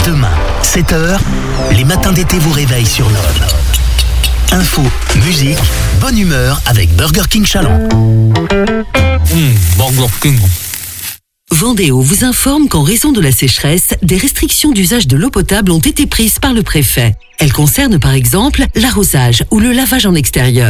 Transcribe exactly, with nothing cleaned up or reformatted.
Demain, sept heures, les matins d'été vous réveillent sur Nord. Info, musique, bonne humeur avec Burger King Chalon. Mmh, Burger King. Vendéo vous informe qu'en raison de la sécheresse, des restrictions d'usage de l'eau potable ont été prises par le préfet. Elles concernent par exemple l'arrosage ou le lavage en extérieur.